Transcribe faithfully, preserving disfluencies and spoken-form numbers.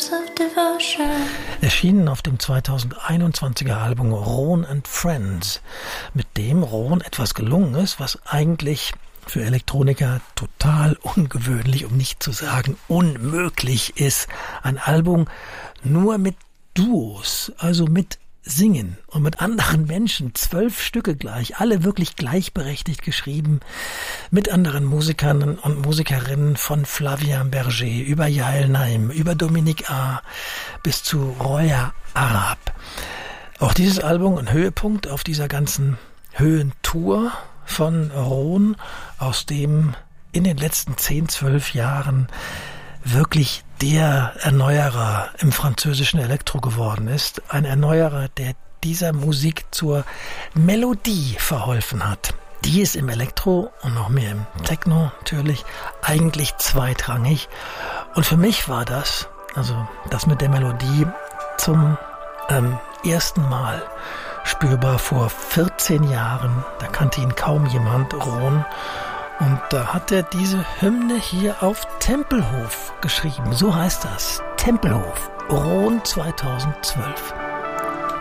Erschienen auf dem zweitausendeinundzwanziger Album Ron and Friends, mit dem Ron etwas gelungen ist, was eigentlich für Elektroniker total ungewöhnlich, um nicht zu sagen unmöglich ist. Ein Album nur mit Duos, also mit Singen und mit anderen Menschen, zwölf Stücke gleich, alle wirklich gleichberechtigt geschrieben, mit anderen Musikern und Musikerinnen, von Flavien Berger über Yael Naim, über Dominique A. bis zu Roya Arab. Auch dieses Album ein Höhepunkt auf dieser ganzen Höhentour von Ron, aus dem in den letzten zehn, zwölf Jahren wirklich der Erneuerer im französischen Elektro geworden ist. Ein Erneuerer, der dieser Musik zur Melodie verholfen hat. Die ist im Elektro und noch mehr im Techno natürlich eigentlich zweitrangig. Und für mich war das, also das mit der Melodie, zum ähm, ersten Mal spürbar vor vierzehn Jahren. Da kannte ihn kaum jemand, Ron. Und da hat er diese Hymne hier auf Tempelhof geschrieben. So heißt das. Tempelhof. Ron zweitausendzwölf.